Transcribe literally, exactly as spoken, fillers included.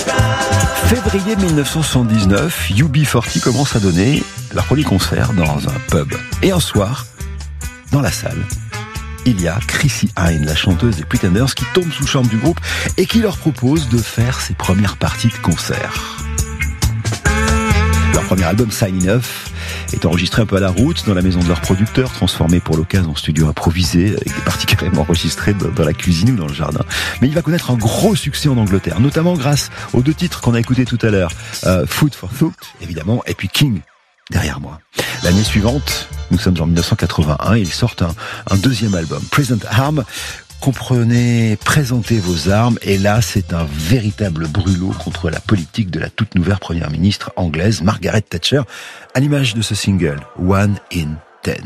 Février mille neuf cent soixante-dix-neuf, U B quarante commence à donner leur premier concert dans un pub. Et un soir, dans la salle, il y a Chrissie Hynde, la chanteuse des Pretenders, qui tombe sous le charme du groupe et qui leur propose de faire ses premières parties de concert. Leur premier album, Sign Enough, est enregistré un peu à la route, dans la maison de leur producteur, transformé pour l'occasion en studio improvisé, avec des parties carrément enregistrées dans la cuisine ou dans le jardin. Mais il va connaître un gros succès en Angleterre, notamment grâce aux deux titres qu'on a écoutés tout à l'heure. Euh, Food for Thought, évidemment, et puis King, derrière moi. L'année suivante, nous sommes en mille neuf cent quatre-vingt-un, et ils sortent un, un deuxième album, Present Arm. Comprenez, présentez vos armes, et là c'est un véritable brûlot contre la politique de la toute nouvelle première ministre anglaise, Margaret Thatcher, à l'image de ce single, One In.